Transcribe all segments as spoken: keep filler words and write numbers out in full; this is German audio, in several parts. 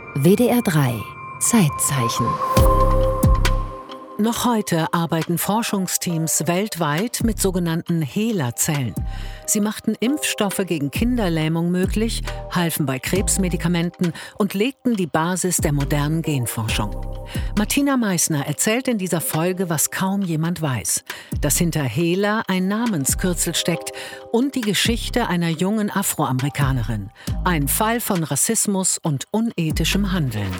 W D R drei Zeitzeichen. Noch heute arbeiten Forschungsteams weltweit mit sogenannten HeLa-Zellen. Sie machten Impfstoffe gegen Kinderlähmung möglich, halfen bei Krebsmedikamenten und legten die Basis der modernen Genforschung. Martina Meissner erzählt in dieser Folge, was kaum jemand weiß: dass hinter HeLa ein Namenskürzel steckt und die Geschichte einer jungen Afroamerikanerin. Ein Fall von Rassismus und unethischem Handeln.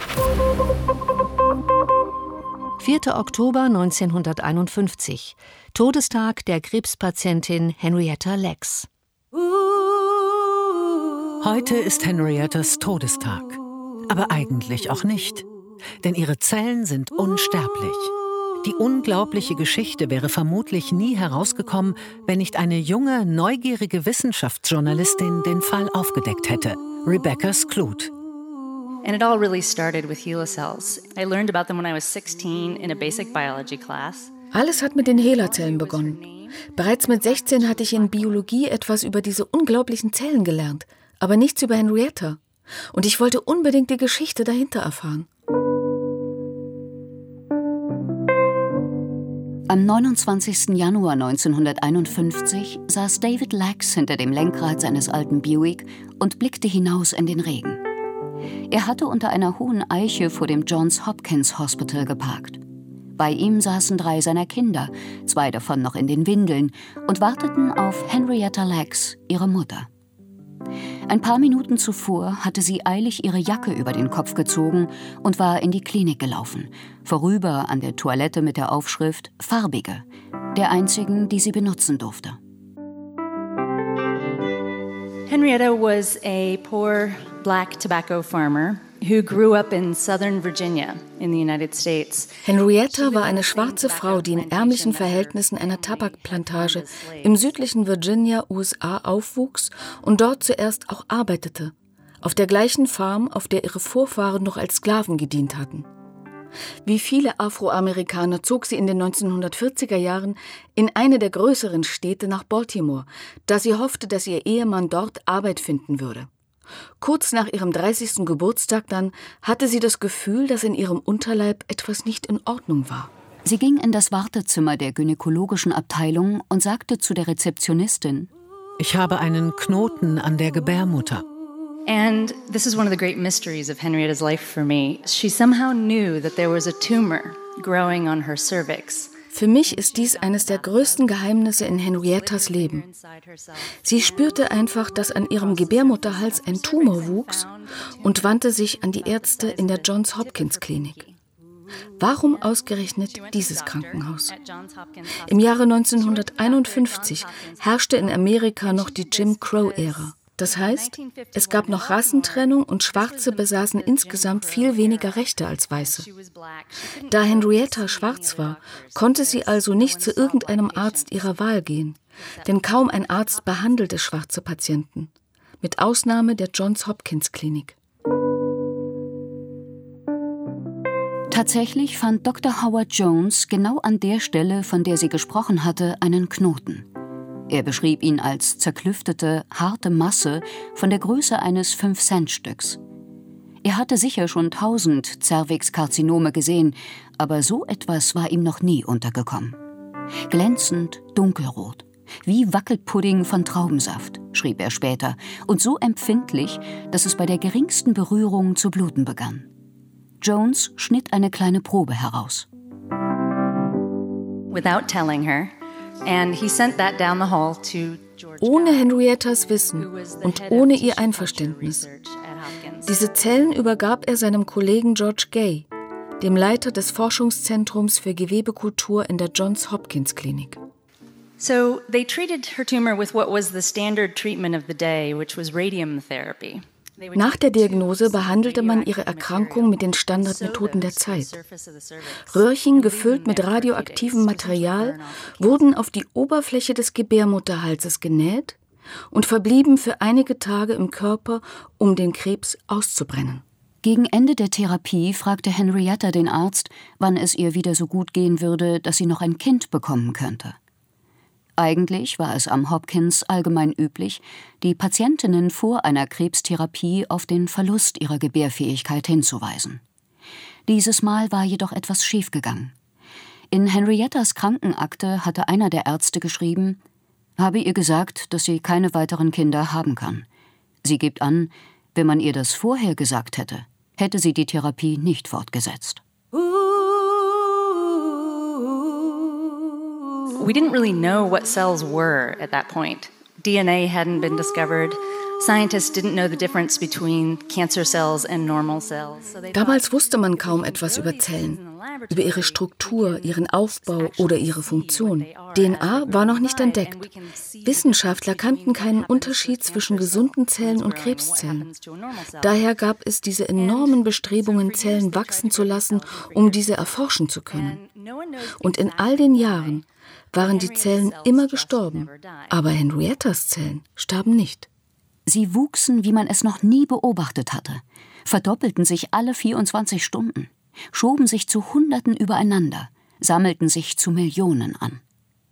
vierter Oktober neunzehnhunderteinundfünfzig, Todestag der Krebspatientin Henrietta Lacks. Heute ist Henriettas Todestag. Aber eigentlich auch nicht. Denn ihre Zellen sind unsterblich. Die unglaubliche Geschichte wäre vermutlich nie herausgekommen, wenn nicht eine junge, neugierige Wissenschaftsjournalistin den Fall aufgedeckt hätte: Rebecca Skloot. And it all really started with HeLa cells. I learned about them when I was sixteen in a basic biology class. Alles hat mit den HeLa-Zellen begonnen. Bereits mit sechzehn hatte ich in Biologie etwas über diese unglaublichen Zellen gelernt, aber nichts über Henrietta. Und ich wollte unbedingt die Geschichte dahinter erfahren. Am neunundzwanzigsten Januar neunzehnhunderteinundfünfzig saß David Lacks hinter dem Lenkrad seines alten Buick und blickte hinaus in den Regen. Er hatte unter einer hohen Eiche vor dem Johns Hopkins Hospital geparkt. Bei ihm saßen drei seiner Kinder, zwei davon noch in den Windeln, und warteten auf Henrietta Lacks, ihre Mutter. Ein paar Minuten zuvor hatte sie eilig ihre Jacke über den Kopf gezogen und war in die Klinik gelaufen, vorüber an der Toilette mit der Aufschrift »Farbige«, der einzigen, die sie benutzen durfte. Henrietta was a poor black tobacco farmer who grew up in southern Virginia in the United States. Henrietta war eine schwarze Frau, die in ärmlichen Verhältnissen einer Tabakplantage im südlichen Virginia, U S A, aufwuchs und dort zuerst auch arbeitete, auf der gleichen Farm, auf der ihre Vorfahren noch als Sklaven gedient hatten. Wie viele Afroamerikaner zog sie in den neunzehnhundertvierziger Jahren in eine der größeren Städte nach Baltimore, da sie hoffte, dass ihr Ehemann dort Arbeit finden würde. Kurz nach ihrem dreißigsten Geburtstag dann hatte sie das Gefühl, dass in ihrem Unterleib etwas nicht in Ordnung war. Sie ging in das Wartezimmer der gynäkologischen Abteilung und sagte zu der Rezeptionistin: Ich habe einen Knoten an der Gebärmutter. And this is one of the great mysteries of Henrietta's life for me. She somehow knew that there was a tumor growing on her cervix. Für mich ist dies eines der größten Geheimnisse in Henriettas Leben. Sie spürte einfach, dass an ihrem Gebärmutterhals ein Tumor wuchs und wandte sich an die Ärzte in der Johns Hopkins Klinik. Warum ausgerechnet dieses Krankenhaus? Im Jahre neunzehnhunderteinundfünfzig herrschte in Amerika noch die Jim Crow-Ära. Das heißt, es gab noch Rassentrennung und Schwarze besaßen insgesamt viel weniger Rechte als Weiße. Da Henrietta schwarz war, konnte sie also nicht zu irgendeinem Arzt ihrer Wahl gehen, denn kaum ein Arzt behandelte schwarze Patienten, mit Ausnahme der Johns Hopkins Klinik. Tatsächlich fand Doktor Howard Jones genau an der Stelle, von der sie gesprochen hatte, einen Knoten. Er beschrieb ihn als zerklüftete, harte Masse von der Größe eines fünf-Cent-Stücks. Er hatte sicher schon tausend Zervixkarzinome gesehen, aber so etwas war ihm noch nie untergekommen. Glänzend dunkelrot, wie Wackelpudding von Traubensaft, schrieb er später, und so empfindlich, dass es bei der geringsten Berührung zu bluten begann. Jones schnitt eine kleine Probe heraus. Without telling her. And he sent that down the hall to George ohne Henriettas Wissen und ohne ihr Einverständnis. Diese Zellen übergab er seinem Kollegen George Gay, dem Leiter des Forschungszentrums für Gewebekultur in der Johns Hopkins Klinik. So they treated her tumor with what was the standard treatment of the day, which was radium therapy. Nach der Diagnose behandelte man ihre Erkrankung mit den Standardmethoden der Zeit. Röhrchen, gefüllt mit radioaktivem Material, wurden auf die Oberfläche des Gebärmutterhalses genäht und verblieben für einige Tage im Körper, um den Krebs auszubrennen. Gegen Ende der Therapie fragte Henrietta den Arzt, wann es ihr wieder so gut gehen würde, dass sie noch ein Kind bekommen könnte. Eigentlich war es am Hopkins allgemein üblich, die Patientinnen vor einer Krebstherapie auf den Verlust ihrer Gebärfähigkeit hinzuweisen. Dieses Mal war jedoch etwas schiefgegangen. In Henriettas Krankenakte hatte einer der Ärzte geschrieben, habe ihr gesagt, dass sie keine weiteren Kinder haben kann. Sie gibt an, wenn man ihr das vorher gesagt hätte, hätte sie die Therapie nicht fortgesetzt. We didn't really know what cells were at that point. D N A hadn't been discovered. Scientists didn't know the difference between cancer cells and normal cells. Damals wusste man kaum etwas über Zellen, über ihre Struktur, ihren Aufbau oder ihre Funktion. D N A war noch nicht entdeckt. Wissenschaftler kannten keinen Unterschied zwischen gesunden Zellen und Krebszellen. Daher gab es diese enormen Bestrebungen, Zellen wachsen zu lassen, um diese erforschen zu können. Und in all den Jahren waren die Zellen immer gestorben, aber Henriettas Zellen starben nicht. Sie wuchsen, wie man es noch nie beobachtet hatte, verdoppelten sich alle vierundzwanzig Stunden, schoben sich zu Hunderten übereinander, sammelten sich zu Millionen an.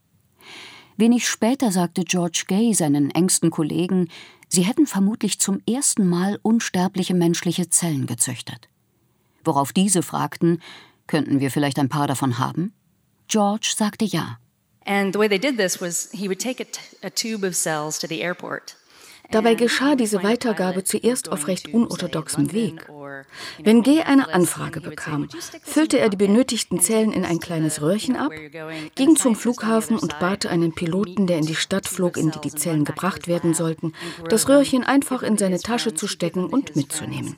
Wenig später sagte George Gay seinen engsten Kollegen, sie hätten vermutlich zum ersten Mal unsterbliche menschliche Zellen gezüchtet. Worauf diese fragten, könnten wir vielleicht ein paar davon haben? George sagte ja. And the way they did this was he would take a, t- a tube of cells to the airport. Dabei geschah diese Weitergabe zuerst auf recht unorthodoxem Weg. Wenn Gay eine Anfrage bekam, füllte er die benötigten Zellen in ein kleines Röhrchen ab, ging zum Flughafen und bat einen Piloten, der in die Stadt flog, in die die Zellen gebracht werden sollten, das Röhrchen einfach in seine Tasche zu stecken und mitzunehmen.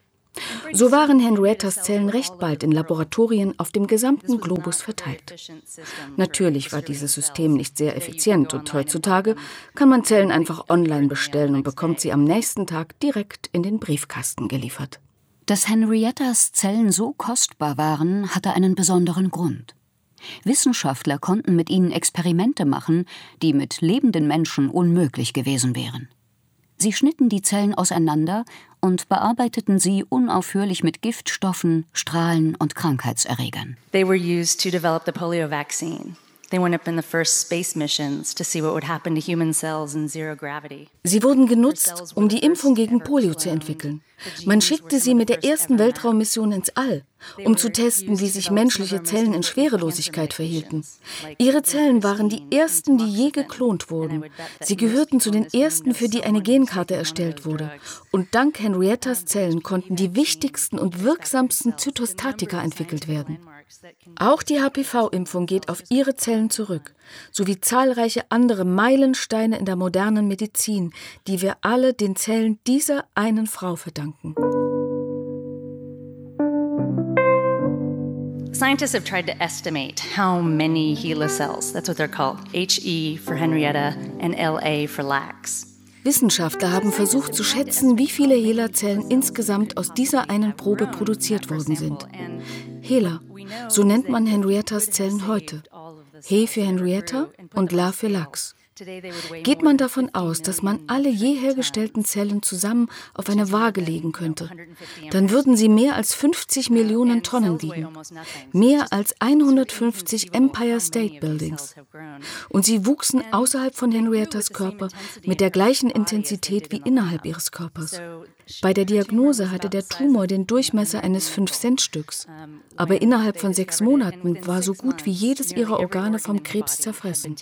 So waren Henriettas Zellen recht bald in Laboratorien auf dem gesamten Globus verteilt. Natürlich war dieses System nicht sehr effizient und heutzutage kann man Zellen einfach online bestellen und bekommt sie am nächsten Tag direkt in den Briefkasten geliefert. Dass Henriettas Zellen so kostbar waren, hatte einen besonderen Grund. Wissenschaftler konnten mit ihnen Experimente machen, die mit lebenden Menschen unmöglich gewesen wären. Sie schnitten die Zellen auseinander und bearbeiteten sie unaufhörlich mit Giftstoffen, Strahlen und Krankheitserregern. They were used to develop the polio vaccine. They went up in the first space missions to see what would happen to human cells in zero gravity. Sie wurden genutzt, um die Impfung gegen Polio zu entwickeln. Man schickte sie mit der ersten Weltraummission ins All, um zu testen, wie sich menschliche Zellen in Schwerelosigkeit verhielten. Ihre Zellen waren die ersten, die je geklont wurden. Sie gehörten zu den ersten, für die eine Genkarte erstellt wurde. Und dank Henriettas Zellen konnten die wichtigsten und wirksamsten Zytostatika entwickelt werden. Auch die H P V-Impfung geht auf ihre Zellen zurück, sowie zahlreiche andere Meilensteine in der modernen Medizin, die wir alle den Zellen dieser einen Frau verdanken. Scientists have tried to estimate how many HeLa cells, that's what they're called, H E for Henrietta and L A for Lax. Wissenschaftler haben versucht zu schätzen, wie viele HeLa-Zellen insgesamt aus dieser einen Probe produziert worden sind. HeLa, so nennt man Henriettas Zellen heute. He für Henrietta und La für Lax. Geht man davon aus, dass man alle je hergestellten Zellen zusammen auf eine Waage legen könnte, dann würden sie mehr als fünfzig Millionen Tonnen wiegen. Mehr als hundertfünfzig Empire State Buildings. Und sie wuchsen außerhalb von Henriettas Körper mit der gleichen Intensität wie innerhalb ihres Körpers. Bei der Diagnose hatte der Tumor den Durchmesser eines fünf-Cent-Stücks. Aber innerhalb von sechs Monaten war so gut wie jedes ihrer Organe vom Krebs zerfressen.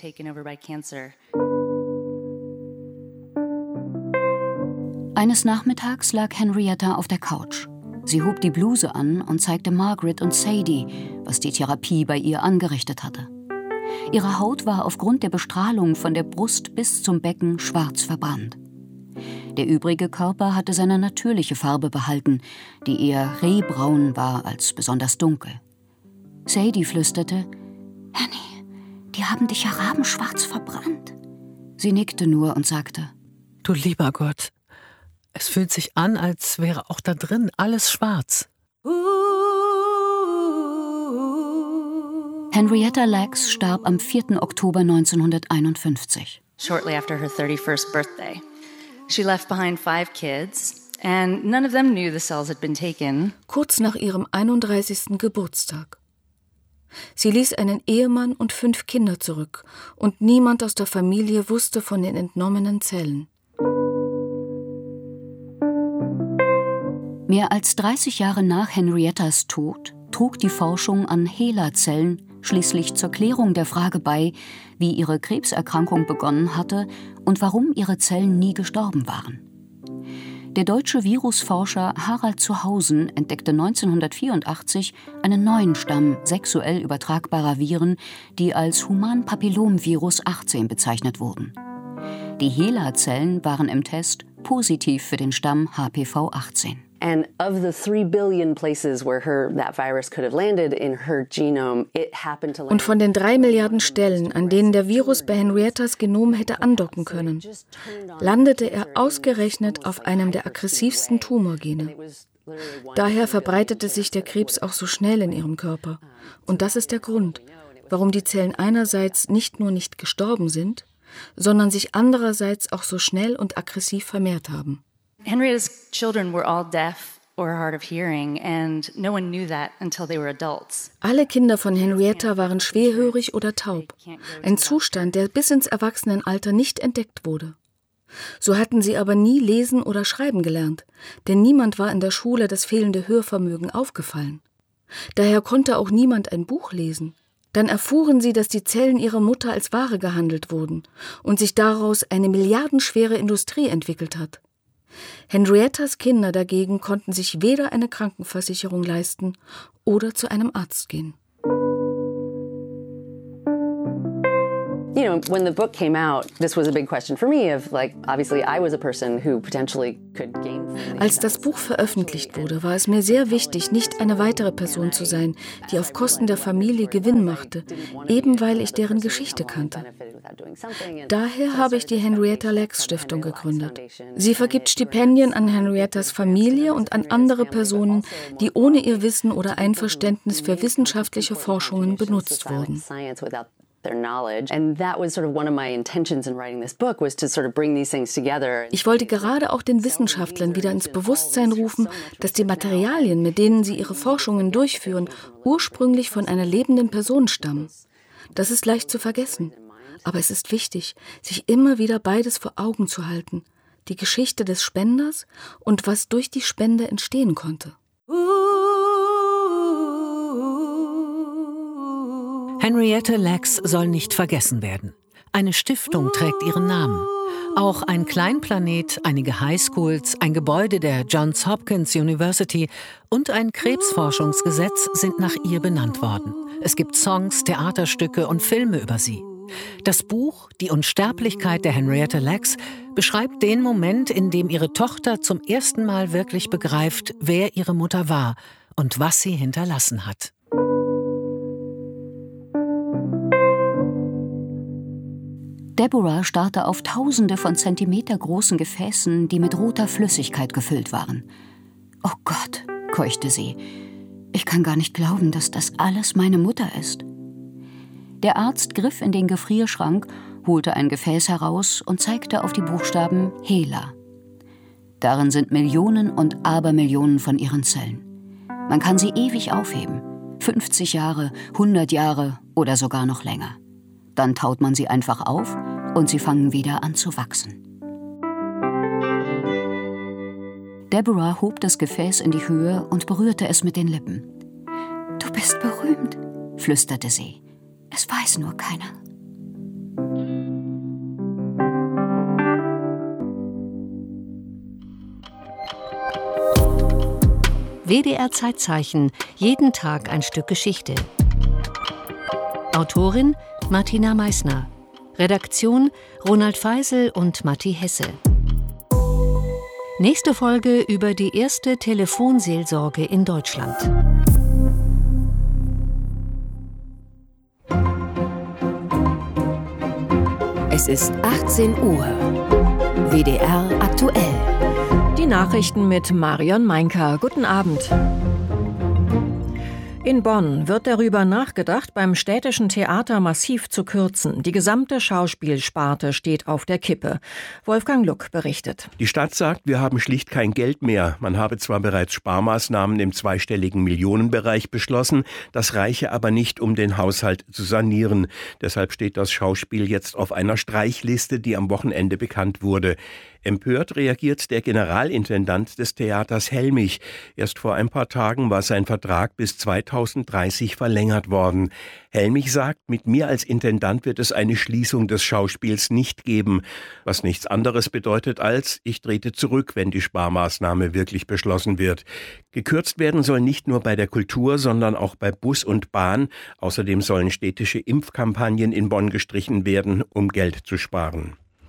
Eines Nachmittags lag Henrietta auf der Couch. Sie hob die Bluse an und zeigte Margaret und Sadie, was die Therapie bei ihr angerichtet hatte. Ihre Haut war aufgrund der Bestrahlung von der Brust bis zum Becken schwarz verbrannt. Der übrige Körper hatte seine natürliche Farbe behalten, die eher rehbraun war als besonders dunkel. Sadie flüsterte, »Annie, die haben dich ja rabenschwarz verbrannt.« Sie nickte nur und sagte, »Du lieber Gott, es fühlt sich an, als wäre auch da drin alles schwarz.« Henrietta Lacks starb am vierten Oktober neunzehnhunderteinundfünfzig. Shortly after her thirty-first birthday. She left behind five kids, and none of them knew the cells had been taken. Kurz nach ihrem einunddreißigsten Geburtstag. Sie ließ einen Ehemann und fünf Kinder zurück, und niemand aus der Familie wusste von den entnommenen Zellen. Mehr als dreißig Jahre nach Henriettas Tod trug die Forschung an HeLa-Zellen schließlich zur Klärung der Frage bei, wie ihre Krebserkrankung begonnen hatte und warum ihre Zellen nie gestorben waren. Der deutsche Virusforscher Harald Zuhausen entdeckte neunzehnhundertvierundachtzig einen neuen Stamm sexuell übertragbarer Viren, die als Humanpapillomvirus achtzehn bezeichnet wurden. Die HeLa-Zellen waren im Test positiv für den Stamm H P V achtzehn. And of the three billion places where her that virus could have landed in her genome, it happened to land. Und von den drei Milliarden Stellen, an denen der Virus bei Henriettas Genom hätte andocken können, landete er ausgerechnet auf einem der aggressivsten Tumorgene. Daher verbreitete sich der Krebs auch so schnell in ihrem Körper. Und das ist der Grund, warum die Zellen einerseits nicht nur nicht gestorben sind, sondern sich andererseits auch so schnell und aggressiv vermehrt haben. Henrietta's children were all deaf or hard of hearing, and no one knew that until they were adults. Alle Kinder von Henrietta waren schwerhörig oder taub, ein Zustand, der bis ins Erwachsenenalter nicht entdeckt wurde. So hatten sie aber nie lesen oder schreiben gelernt, denn niemand war in der Schule das fehlende Hörvermögen aufgefallen. Daher konnte auch niemand ein Buch lesen. Dann erfuhren sie, dass die Zellen ihrer Mutter als Ware gehandelt wurden und sich daraus eine milliardenschwere Industrie entwickelt hat. Henriettas Kinder dagegen konnten sich weder eine Krankenversicherung leisten oder zu einem Arzt gehen. You know, when the book came out, this was a big question for me of like, obviously I was a person who potentially could gain. Als das Buch veröffentlicht wurde, war es mir sehr wichtig, nicht eine weitere Person zu sein, die auf Kosten der Familie Gewinn machte, eben weil ich deren Geschichte kannte. Daher habe ich die Henrietta Lacks Stiftung gegründet. Sie vergibt Stipendien an Henriettas Familie und an andere Personen, die ohne ihr Wissen oder Einverständnis für wissenschaftliche Forschungen benutzt wurden. Ich wollte gerade auch den Wissenschaftlern wieder ins Bewusstsein rufen, dass die Materialien, mit denen sie ihre Forschungen durchführen, ursprünglich von einer lebenden Person stammen. Das ist leicht zu vergessen, aber es ist wichtig, sich immer wieder beides vor Augen zu halten: die Geschichte des Spenders und was durch die Spende entstehen konnte. Henrietta Lacks soll nicht vergessen werden. Eine Stiftung trägt ihren Namen. Auch ein Kleinplanet, einige Highschools, ein Gebäude der Johns Hopkins University und ein Krebsforschungsgesetz sind nach ihr benannt worden. Es gibt Songs, Theaterstücke und Filme über sie. Das Buch »Die Unsterblichkeit der Henrietta Lacks« beschreibt den Moment, in dem ihre Tochter zum ersten Mal wirklich begreift, wer ihre Mutter war und was sie hinterlassen hat. Deborah starrte auf Tausende von Zentimeter großen Gefäßen, die mit roter Flüssigkeit gefüllt waren. »Oh Gott«, keuchte sie, »ich kann gar nicht glauben, dass das alles meine Mutter ist.« Der Arzt griff in den Gefrierschrank, holte ein Gefäß heraus und zeigte auf die Buchstaben HeLa. Darin sind Millionen und Abermillionen von ihren Zellen. Man kann sie ewig aufheben, fünfzig Jahre, hundert Jahre oder sogar noch länger. Dann taut man sie einfach auf und sie fangen wieder an zu wachsen. Deborah hob das Gefäß in die Höhe und berührte es mit den Lippen. »Du bist berühmt«, flüsterte sie. »Es weiß nur keiner.« W D R Zeitzeichen, jeden Tag ein Stück Geschichte. Autorin Martina Meissner. Redaktion Ronald Feisel und Matti Hesse. Nächste Folge über die erste Telefonseelsorge in Deutschland. Es ist achtzehn Uhr. W D R aktuell. Die Nachrichten mit Marion Meinker. Guten Abend. In Bonn wird darüber nachgedacht, beim Städtischen Theater massiv zu kürzen. Die gesamte Schauspielsparte steht auf der Kippe. Wolfgang Luck berichtet. Die Stadt sagt, wir haben schlicht kein Geld mehr. Man habe zwar bereits Sparmaßnahmen im zweistelligen Millionenbereich beschlossen, das reiche aber nicht, um den Haushalt zu sanieren. Deshalb steht das Schauspiel jetzt auf einer Streichliste, die am Wochenende bekannt wurde. Empört reagiert der Generalintendant des Theaters Helmich. Erst vor ein paar Tagen war sein Vertrag bis zweitausenddreißig verlängert worden. Helmich sagt, mit mir als Intendant wird es eine Schließung des Schauspiels nicht geben. Was nichts anderes bedeutet als, ich trete zurück, wenn die Sparmaßnahme wirklich beschlossen wird. Gekürzt werden soll nicht nur bei der Kultur, sondern auch bei Bus und Bahn. Außerdem sollen städtische Impfkampagnen in Bonn gestrichen werden, um Geld zu sparen.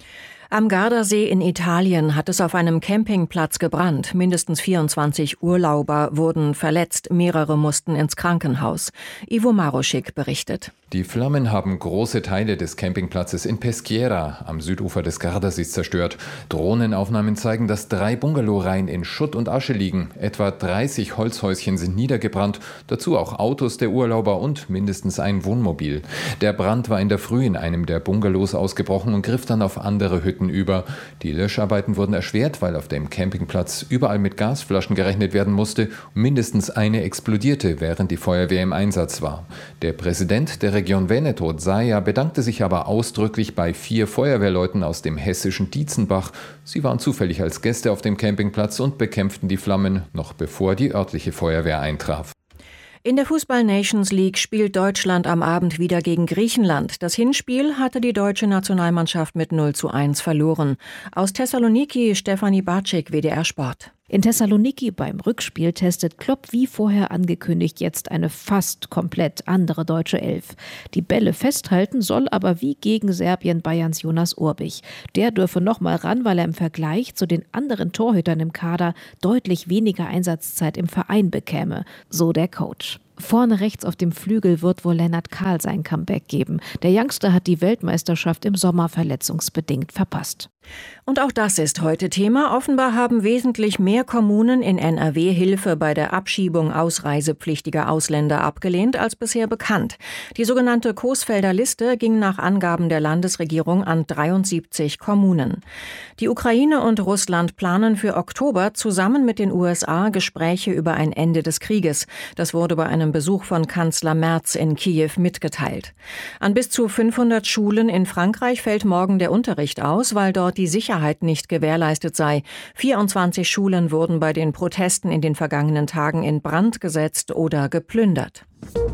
Am Gardasee in Italien hat es auf einem Campingplatz gebrannt. Mindestens vierundzwanzig Urlauber wurden verletzt, mehrere mussten ins Krankenhaus. Ivo Maroschik berichtet. Die Flammen haben große Teile des Campingplatzes in Peschiera am Südufer des Gardasees zerstört. Drohnenaufnahmen zeigen, dass drei Bungalowreihen in Schutt und Asche liegen. Etwa dreißig Holzhäuschen sind niedergebrannt, dazu auch Autos der Urlauber und mindestens ein Wohnmobil. Der Brand war in der Früh in einem der Bungalows ausgebrochen und griff dann auf andere Hütten über. Die Löscharbeiten wurden erschwert, weil auf dem Campingplatz überall mit Gasflaschen gerechnet werden musste. Mindestens eine explodierte, während die Feuerwehr im Einsatz war. Der Präsident der Region Veneto, Zaia, bedankte sich aber ausdrücklich bei vier Feuerwehrleuten aus dem hessischen Dietzenbach. Sie waren zufällig als Gäste auf dem Campingplatz und bekämpften die Flammen, noch bevor die örtliche Feuerwehr eintraf. In der Fußball-Nations League spielt Deutschland am Abend wieder gegen Griechenland. Das Hinspiel hatte die deutsche Nationalmannschaft mit null zu eins verloren. Aus Thessaloniki Stefanie Barczyk, W D R Sport. In Thessaloniki beim Rückspiel testet Klopp wie vorher angekündigt jetzt eine fast komplett andere deutsche Elf. Die Bälle festhalten soll aber wie gegen Serbien Bayerns Jonas Urbich. Der dürfe noch mal ran, weil er im Vergleich zu den anderen Torhütern im Kader deutlich weniger Einsatzzeit im Verein bekäme, so der Coach. Vorne rechts auf dem Flügel wird wohl Lennart Kahl sein Comeback geben. Der Youngster hat die Weltmeisterschaft im Sommer verletzungsbedingt verpasst. Und auch das ist heute Thema. Offenbar haben wesentlich mehr Kommunen in N R W Hilfe bei der Abschiebung ausreisepflichtiger Ausländer abgelehnt als bisher bekannt. Die sogenannte Coesfelder Liste ging nach Angaben der Landesregierung an dreiundsiebzig Kommunen. Die Ukraine und Russland planen für Oktober zusammen mit den U S A Gespräche über ein Ende des Krieges. Das wurde bei einem Besuch von Kanzler Merz in Kiew mitgeteilt. An bis zu fünfhundert Schulen in Frankreich fällt morgen der Unterricht aus, weil dort die Sicherheit nicht gewährleistet sei. vierundzwanzig Schulen wurden bei den Protesten in den vergangenen Tagen in Brand gesetzt oder geplündert.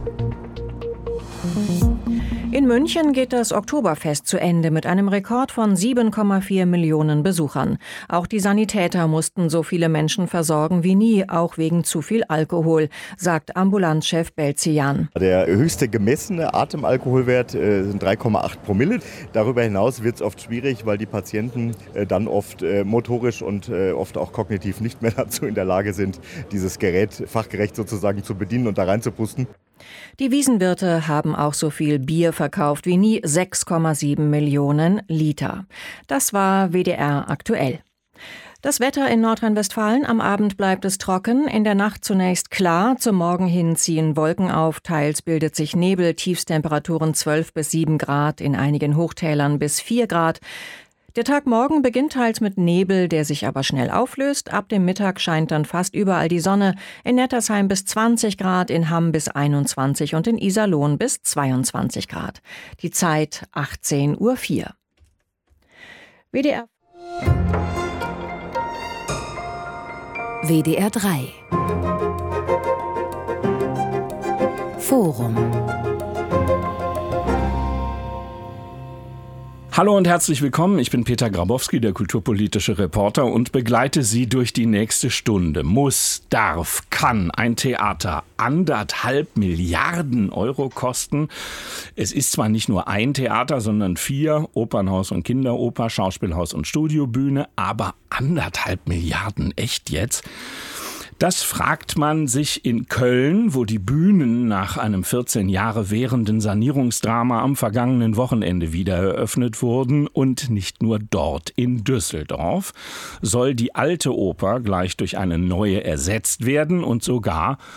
In München geht das Oktoberfest zu Ende mit einem Rekord von sieben Komma vier Millionen Besuchern. Auch die Sanitäter mussten so viele Menschen versorgen wie nie, auch wegen zu viel Alkohol, sagt Ambulanzchef Belzian. Der höchste gemessene Atemalkoholwert äh, sind drei Komma acht Promille. Darüber hinaus wird es oft schwierig, weil die Patienten äh, dann oft äh, motorisch und äh, oft auch kognitiv nicht mehr dazu in der Lage sind, dieses Gerät fachgerecht sozusagen zu bedienen und da reinzupusten. Die Wiesenwirte haben auch so viel Bier verkauft wie nie, sechs Komma sieben Millionen Liter. Das war W D R aktuell. Das Wetter in Nordrhein-Westfalen: am Abend bleibt es trocken, in der Nacht zunächst klar, zum Morgen hin ziehen Wolken auf, teils bildet sich Nebel, Tiefstemperaturen zwölf bis sieben Grad, in einigen Hochtälern bis vier Grad. Der Tag morgen beginnt teils mit Nebel, der sich aber schnell auflöst. Ab dem Mittag scheint dann fast überall die Sonne. In Nettersheim bis zwanzig Grad, in Hamm bis einundzwanzig und in Iserlohn bis zweiundzwanzig Grad. Die Zeit achtzehn Uhr vier. W D R W D R drei Forum. Hallo und herzlich willkommen, ich bin Peter Grabowski, der kulturpolitische Reporter, und begleite Sie durch die nächste Stunde. Muss, darf, kann ein Theater anderthalb Milliarden Euro kosten? Es ist zwar nicht nur ein Theater, sondern vier, Opernhaus und Kinderoper, Schauspielhaus und Studiobühne, aber anderthalb Milliarden, echt jetzt? Das fragt man sich in Köln, wo die Bühnen nach einem vierzehn Jahre währenden Sanierungsdrama am vergangenen Wochenende wieder eröffnet wurden. Und nicht nur dort. In Düsseldorf soll die alte Oper gleich durch eine neue ersetzt werden und sogar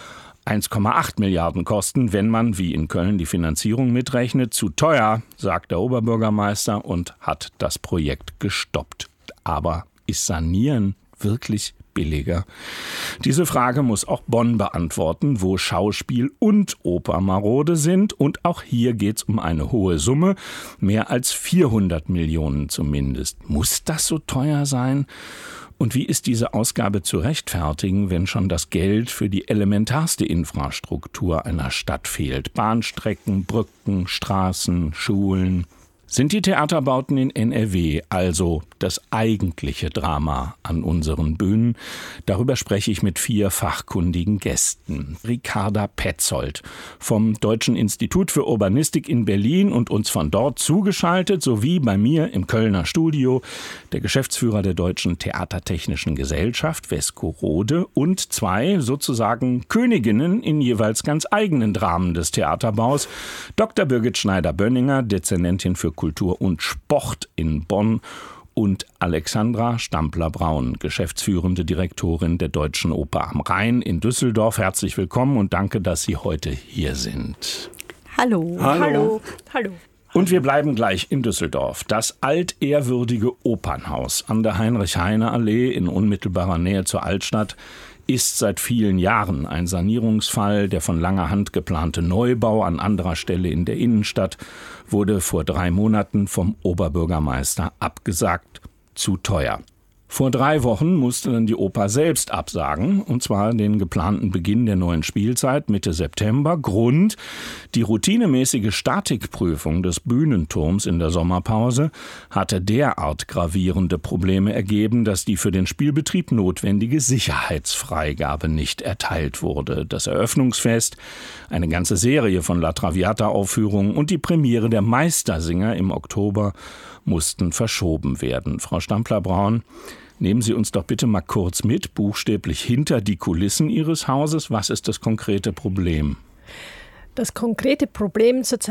eins Komma acht Milliarden kosten, wenn man, wie in Köln, die Finanzierung mitrechnet. Zu teuer, sagt der Oberbürgermeister und hat das Projekt gestoppt. Aber ist Sanieren wirklich billiger? Diese Frage muss auch Bonn beantworten, wo Schauspiel und Oper marode sind. Und auch hier geht es um eine hohe Summe, mehr als vierhundert Millionen zumindest. Muss das so teuer sein? Und wie ist diese Ausgabe zu rechtfertigen, wenn schon das Geld für die elementarste Infrastruktur einer Stadt fehlt? Bahnstrecken, Brücken, Straßen, Schulen. Sind die Theaterbauten in N R W also das eigentliche Drama an unseren Bühnen? Darüber spreche ich mit vier fachkundigen Gästen. Ricarda Petzold vom Deutschen Institut für Urbanistik in Berlin und uns von dort zugeschaltet, sowie bei mir im Kölner Studio der Geschäftsführer der Deutschen Theatertechnischen Gesellschaft, Vesko Rode, und zwei sozusagen Königinnen in jeweils ganz eigenen Dramen des Theaterbaus, Doktor Birgit Schneider-Bönninger, Dezernentin für Kultur und Sport in Bonn, und Alexandra Stampler-Braun, geschäftsführende Direktorin der Deutschen Oper am Rhein in Düsseldorf. Herzlich willkommen und danke, dass Sie heute hier sind. Hallo. Hallo. Hallo. Hallo. Und wir bleiben gleich in Düsseldorf. Das altehrwürdige Opernhaus an der Heinrich-Heine-Allee in unmittelbarer Nähe zur Altstadt ist seit vielen Jahren ein Sanierungsfall. Der von langer Hand geplante Neubau an anderer Stelle in der Innenstadt wurde vor drei Monaten vom Oberbürgermeister abgesagt. Zu teuer. Vor drei Wochen musste dann die Oper selbst absagen, und zwar den geplanten Beginn der neuen Spielzeit Mitte September. Grund: die routinemäßige Statikprüfung des Bühnenturms in der Sommerpause hatte derart gravierende Probleme ergeben, dass die für den Spielbetrieb notwendige Sicherheitsfreigabe nicht erteilt wurde. Das Eröffnungsfest, eine ganze Serie von La Traviata-Aufführungen und die Premiere der Meistersinger im Oktober mussten verschoben werden. Frau Stampler-Braun, nehmen Sie uns doch bitte mal kurz mit, buchstäblich hinter die Kulissen Ihres Hauses. Was ist das konkrete Problem? Das konkrete Problem zurzeit